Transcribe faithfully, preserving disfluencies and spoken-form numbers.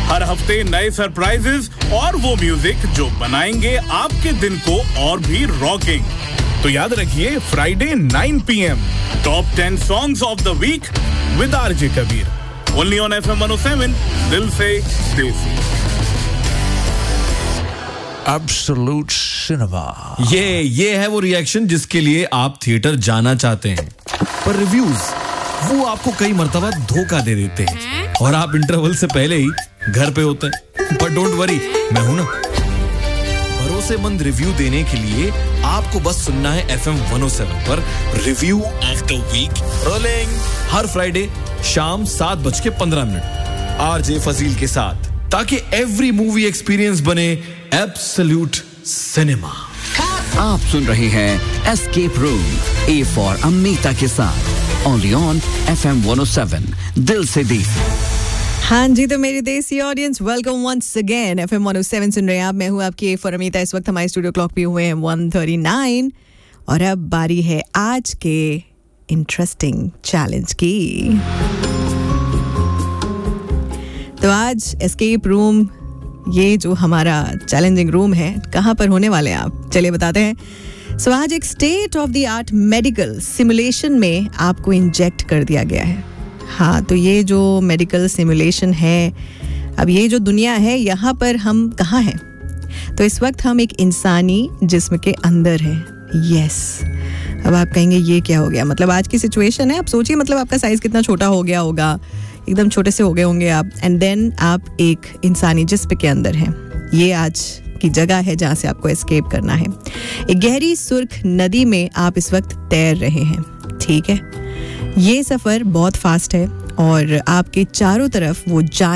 हर हफ्ते नए सरप्राइजेस और वो म्यूजिक जो बनाएंगे आपके दिन को और भी रॉकिंग। तो याद रखिए Friday nine P M top ten songs of the week with RJ Kabir only on F M one O seven दिल से देसी। Absolute cinema. ये ये है वो रिएक्शन जिसके लिए आप थिएटर जाना चाहते हैं, पर रिव्यूज वो आपको कई मर्तबा धोखा दे देते हैं और आप इंटरवल से पहले ही घर पे होते हैं। पर डोंट वरी, मैं हूं ना। भरोसेमंद रिव्यू देने के लिए आपको बस सुनना है F M one O seven पर review of the week rolling her Friday शाम सात बज के पंद्रह मिनट आरजे फजील के साथ, ताकि एवरी मूवी एक्सपीरियंस बने एब्सोल्यूट सिनेमा। आप सुन रहे हैं escape room A for Amita के साथ only on F M one O seven दिल से देसी। हाँ जी, तो मेरी देसी audience welcome once again. F M one O seven सुन रहे हैं आप। मैं हूँ आपकी फॉर अमिता। इस वक्त हमारे स्टूडियो क्लॉक पे हुए हैं वन थर्टी नाइन और अब बारी है आज के इंटरेस्टिंग चैलेंज की। तो आज एस्केप रूम, ये जो हमारा चैलेंजिंग रूम है, कहाँ पर होने वाले हैं आप, चलिए बताते हैं। सो आज एक state of the art medical simulation में आपको इंजेक्ट कर दिया गया है। हाँ, तो ये जो मेडिकल सिमुलेशन है, अब ये जो दुनिया है, यहाँ पर हम कहाँ हैं? तो इस वक्त हम एक इंसानी जिस्म के अंदर हैं। यस। अब आप कहेंगे ये क्या हो गया, मतलब आज की सिचुएशन है। आप सोचिए, मतलब आपका साइज कितना छोटा हो गया होगा, एकदम छोटे से हो गए होंगे आप, एंड देन आप एक इंसानी जिस्म के अंदर हैं। ये आज की जगह है जहाँ से आपको एस्केप करना है। एक गहरी सुर्ख नदी में आप इस वक्त तैर रहे हैं, ठीक है। ये सफ़र बहुत फास्ट है और आपके चारों तरफ वो जान